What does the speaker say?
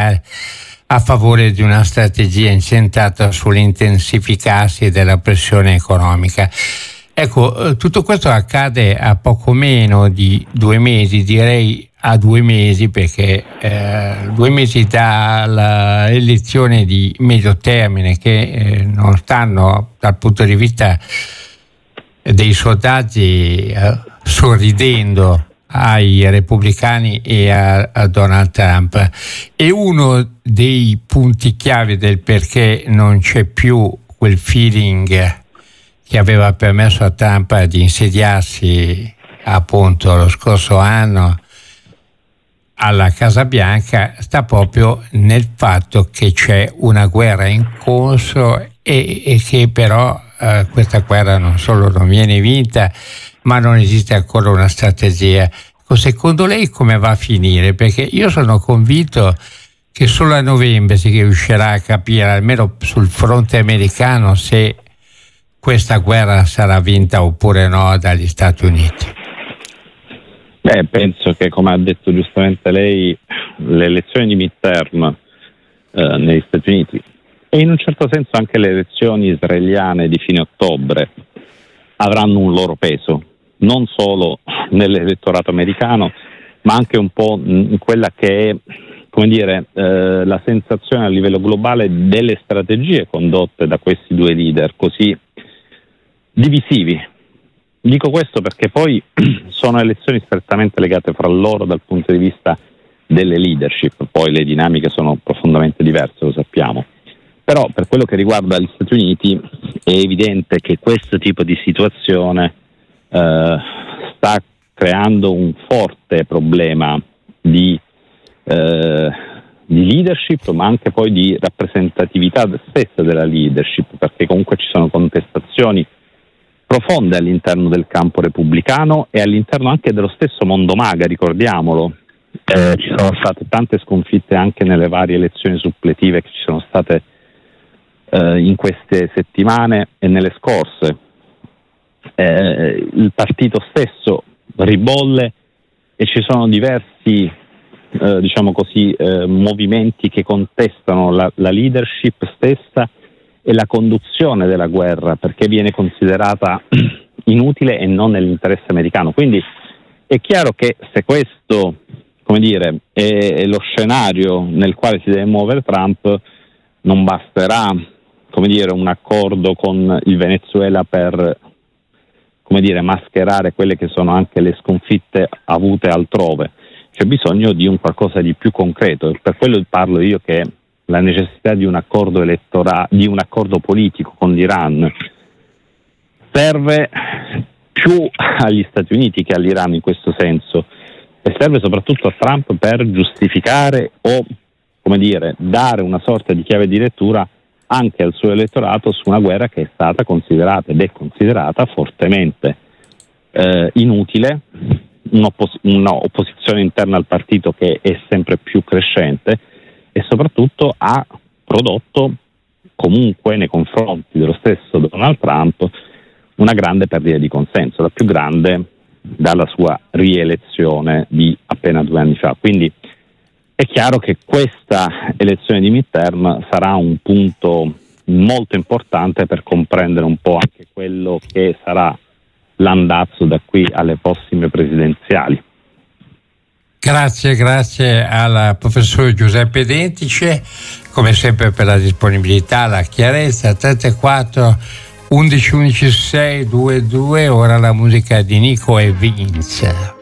mondiale a favore di una strategia incentrata sull'intensificarsi della pressione economica. Ecco, tutto questo accade a poco meno di 2 mesi, direi a 2 mesi, perché 2 mesi dalla elezione di medio termine che non stanno dal punto di vista dei sondaggi sorridendo ai repubblicani e a Donald Trump. E uno dei punti chiave del perché non c'è più quel feeling che aveva permesso a Trump di insediarsi appunto lo scorso anno alla Casa Bianca sta proprio nel fatto che c'è una guerra in corso e che però questa guerra non solo non viene vinta, ma non esiste ancora una strategia. Secondo lei come va a finire? Perché io sono convinto che solo a novembre si riuscirà a capire, almeno sul fronte americano, se questa guerra sarà vinta oppure no dagli Stati Uniti. Penso che, come ha detto giustamente lei, le elezioni di midterm negli Stati Uniti e in un certo senso anche le elezioni israeliane di fine ottobre avranno un loro peso, non solo nell'elettorato americano, ma anche un po' in quella che è, come dire, la sensazione a livello globale delle strategie condotte da questi due leader così divisivi. Dico questo perché poi sono elezioni strettamente legate fra loro dal punto di vista delle leadership, poi le dinamiche sono profondamente diverse, lo sappiamo. Però per quello che riguarda gli Stati Uniti è evidente che questo tipo di situazione sta creando un forte problema di leadership, ma anche poi di rappresentatività stessa della leadership, perché comunque ci sono contestazioni profonde all'interno del campo repubblicano e all'interno anche dello stesso mondo MAGA, ricordiamolo. Ci sono state tante sconfitte anche nelle varie elezioni suppletive che ci sono state in queste settimane e nelle scorse. Il partito stesso ribolle e ci sono diversi movimenti che contestano la leadership stessa e la conduzione della guerra, perché viene considerata inutile e non nell'interesse americano. Quindi è chiaro che se questo, come dire, è lo scenario nel quale si deve muovere Trump, non basterà, come dire, un accordo con il Venezuela per, come dire, mascherare quelle che sono anche le sconfitte avute altrove. C'è bisogno di un qualcosa di più concreto. Per quello parlo io che la necessità di un accordo elettorale, di un accordo politico con l'Iran serve più agli Stati Uniti che all'Iran in questo senso, e serve soprattutto a Trump per giustificare o, come dire, dare una sorta di chiave di lettura anche al suo elettorato su una guerra che è stata considerata ed è considerata fortemente inutile, un'opposizione interna al partito che è sempre più crescente e soprattutto ha prodotto comunque nei confronti dello stesso Donald Trump una grande perdita di consenso, la più grande dalla sua rielezione di appena 2 anni fa. Quindi è chiaro che questa elezione di midterm sarà un punto molto importante per comprendere un po' anche quello che sarà l'andazzo da qui alle prossime presidenziali. Grazie al professor Giuseppe Dentice, come sempre per la disponibilità, la chiarezza. 34 11 11 6 22, ora la musica di Nico e Vince.